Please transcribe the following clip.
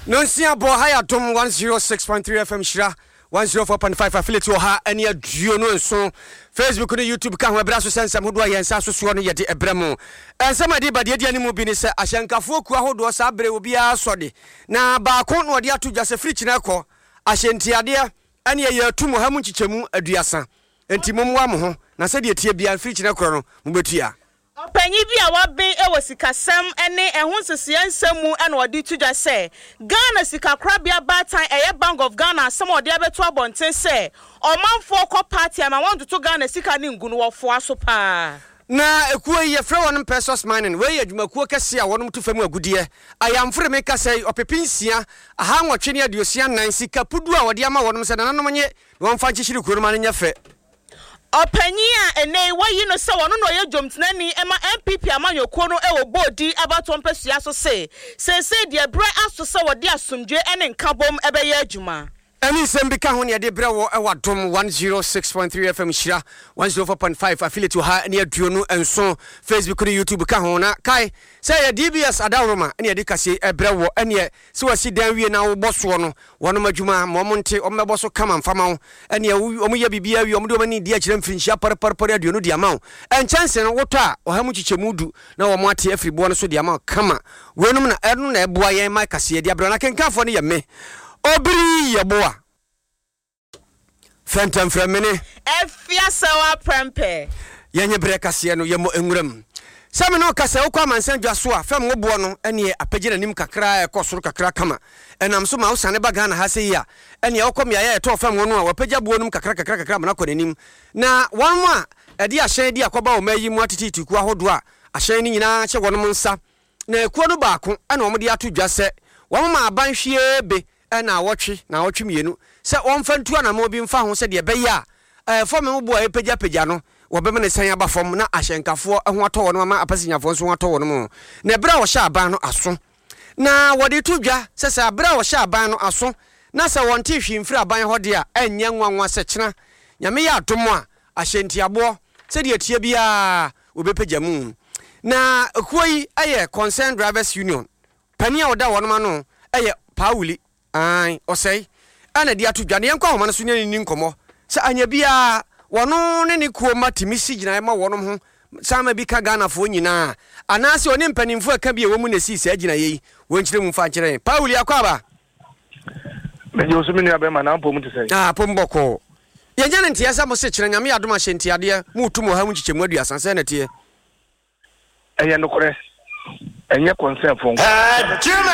Nonsia bo haya dom 106.3 FM Shira 104.5 affiliate ha ene aduo no nso Facebook ne YouTube ka ho abra so sensam hodo ayensa so so no yede ebramo ensama de bade de animu bi ne se ahyankafo ku ahodo sa abre obi asode na ba ko no de ato jase free chine ko ahyentiade ene ye atumu ha mu chichemu aduasa enti momwa mo ho na se de tie bia free chine ko no mu betua Opanyi bi a waben ewo sikasem ene ehun sesiansemu ene odi tudwa se Ghana sikakrabia batan eye Bank of Ghana some odi abeto abonten se omanfo ko party ama want to Ghana sika ne ngunu wofo aso pa na ekuo ye frɛ wɔn pesos mining we adwumakuo kɛse a wɔn to fam agudie ayamfre me kasa opepinsia aha nwɔtwe ne aduosia nan sika pudu a wɔde ama wɔn sɛ nanom nye wɔn fa nkyehiri kuro ma ne nya fɛ Opanyi a ene wayi no se wono no ye dwomtenani ema MPP amanyoko no ewo bodi abato mpesua so se de bre aso se wode asomdwe ene nkabom ebeye adwuma Ani sembika ho ne de bre wo ewadom 106.3 FM Shira 104.5 affiliate ha ne aduo no enso Facebook ne YouTube ka ho na kai se ye DBS adawroma ne de kase ebre wo ene se wasi dan wie na wo boso no wono madwuma momonte omeboso kama mfama wo ene omuye bibia wie omde omani di akire mfinhia parpar aduo no di ama wo enchanse no woto a ohamu chichemudu na wo mo ate afribo no so di ama kama wenum na eno na eboa yen mai kase de abra na kenkafo ne ye me Obri yeboa Fentam fremene Efia sawa prempe Yenye brekase no yemo enwuram Same no kase wo kwa mansan dwaso a fam ngobo no ene apagina nim kakra ekosoro kakra kama enam so ma wo sane baga na hase ya ene wo kom ya ya to fam wono a wapagya buo num kakra na konanim na wanwo a ede ahyen de akoba wo mayi mu atititi ku ahodo a ahyen ni nyina che wonom nsa na ekuo no baako ene wo de ato dwase wo ma abanhwie be na wotwe mienu se wonfa ntu ana mo bi mfa ho se de beya fo me bo pagya no wo be me san aba fom na ahyenkafo ho ato wo no ma apasinyafo nso ato wo no mo na bra wo sha aban no aso na wo de tudwa se bra wo sha aban no aso na se wonte hwimfiri aban ho de a enya nwanwa se kyena nyame ya adomo a ahyentiabo se de atie bia wo be pagya mu na kuoi aye concerned drivers union pani a woda wo no ma no aye Pauli ai osei ana dia to dwane enko homa no so nyani nkomo sa anya bia wono ne ne kuo matimisi gina ma wonom ho sama bi ka Ghana fo nyina anase oni mpanimfo aka bia wo mu na si sa gina yi wonkyire mu fa kyerɛ Pauli akwaba me jo so me nua be ma na mpom te sei pomboko yenya ne ntia sa mo se kyerɛ nyame adoma hyentiade mu tumo ha mu kyikyemu aduasa sa na tie eye no kore enye concern fo